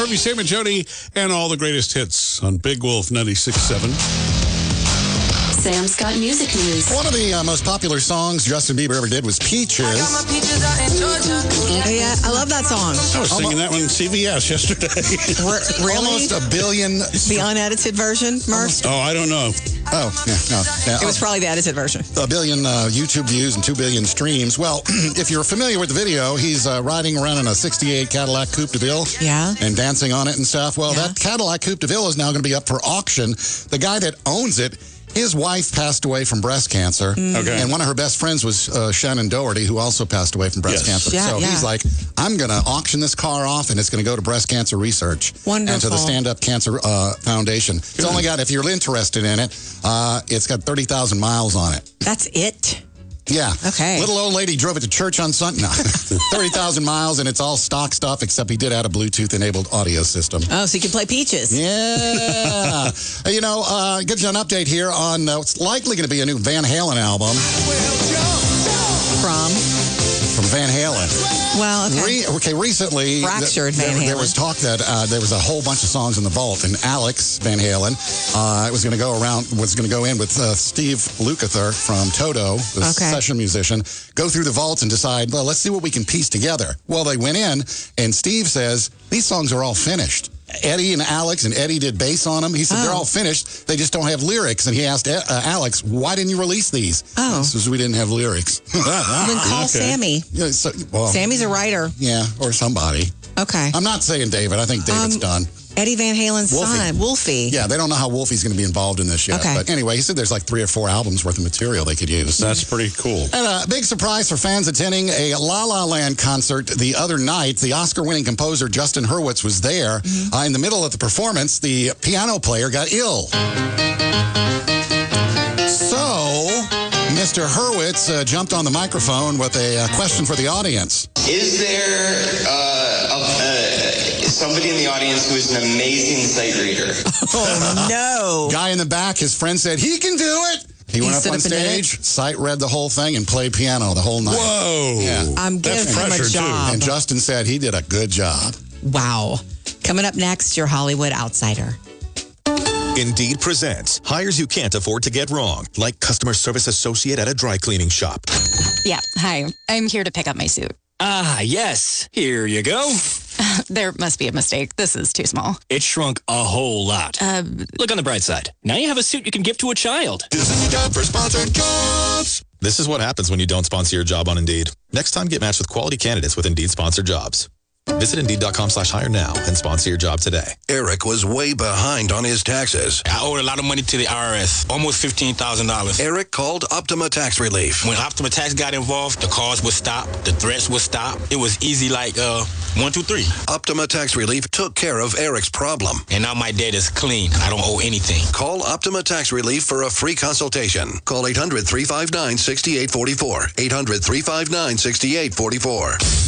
Harvey, Sam, and Jody, and all the greatest hits on Big Wolf 96.7. Sam's got music news. One of the most popular songs Justin Bieber ever did was Peaches. I got my peaches out in Georgia. Oh, yeah, I love that song. I was singing that one in CVS yesterday. Really? Almost a billion. The unedited version, Murph? Oh, I don't know. Oh, yeah, no. Yeah, It was probably the edited version. a billion YouTube views and 2 billion streams. Well, if you're familiar with the video, he's riding around in a 68 Cadillac Coupe de Ville. Yeah. And dancing on it and stuff. Well, Yeah. that Cadillac Coupe de Ville is now going to be up for auction. The guy that owns it, his wife passed away from breast cancer. Okay. And one of her best friends was Shannon Doherty, who also passed away from breast Yes. cancer. Yeah, so yeah. he's like, I'm going to auction this car off, and it's going to go to breast cancer research. Wonderful. And to the Stand Up Cancer Foundation. It's only got, if you're interested in it, it's got 30,000 miles on it. That's it? Yeah. Okay. Little old lady drove it to church on Sunday. 30,000 miles, and it's all stock stuff, except he did add a Bluetooth-enabled audio system. Oh, so you can play Peaches. Yeah. You know, gives you an update here on what's likely going to be a new Van Halen album. From Van Halen. Well, okay. Recently, Fractured Van Halen. there was talk that there was a whole bunch of songs in the vault, and Alex Van Halen was going to go in with Steve Lukather from Toto, the session musician, go through the vaults and decide, well, let's see what we can piece together. Well, they went in, and Steve says, these songs are all finished. Eddie and Alex, and Eddie did bass on them. He said, they're all finished. They just don't have lyrics. And he asked Alex, why didn't you release these? Oh. He says, we didn't have lyrics. Then call Sammy. Yeah, so, well, Sammy's a writer. yeah, or somebody. Okay. I'm not saying David. I think David's done. Eddie Van Halen's Wolfie. son, Wolfie. Yeah, they don't know how Wolfie's going to be involved in this yet. Okay. But anyway, he said there's like 3 or 4 albums worth of material they could use. That's pretty cool. And a big surprise for fans attending a La La Land concert the other night. The Oscar-winning composer Justin Hurwitz was there. In the middle of the performance, the piano player got ill. So, Mr. Hurwitz jumped on the microphone with a question for the audience. Is there somebody in the audience who is an amazing sight reader? Oh, no. Guy in the back, his friend said, he can do it. He went up stood on up and did it? stage, sight read the whole thing, and played piano the whole night. Whoa. Yeah. I'm That's giving him a pressure, too. job. And Justin said he did a good job. Wow. Coming up next, your Hollywood Outsider. Indeed presents hires you can't afford to get wrong, like customer service associate at a dry cleaning shop. Yeah, hi. I'm here to pick up my suit. Ah, yes. Here you go. There must be a mistake. This is too small. It shrunk a whole lot. Look on the bright side. Now you have a suit you can give to a child. This is time for sponsored jobs. This is what happens when you don't sponsor your job on Indeed. Next time, get matched with quality candidates with Indeed sponsored jobs. Visit Indeed.com/hire now and sponsor your job today. Eric was way behind on his taxes. I owed a lot of money to the IRS, almost $15,000. Eric called Optima Tax Relief. When Optima Tax got involved, the calls would stop, the threats would stop. It was easy like 1, 2, 3. Optima Tax Relief took care of Eric's problem. And now my debt is clean. I don't owe anything. Call Optima Tax Relief for a free consultation. Call 800-359-6844. 800-359-6844.